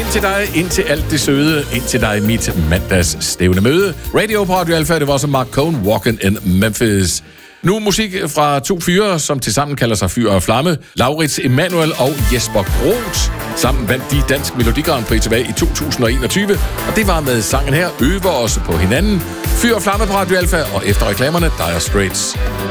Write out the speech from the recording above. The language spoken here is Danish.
til dig, ind til alt det søde, ind til dig mit mandags stævne møde. Radio på Radio Alpha, det var også Mark Cohn, Walkin' in Memphis. Nu musik fra to fyre, som tilsammen kalder sig Fyr og Flamme. Laurits Emanuel og Jesper Groth. Sammen vandt de Dansk Melodi Grand Prix tilbage i 2021. Og det var med sangen her, Øver os på hinanden. Fyr og Flamme på Radio Alpha, og efter reklamerne, Dire Straits.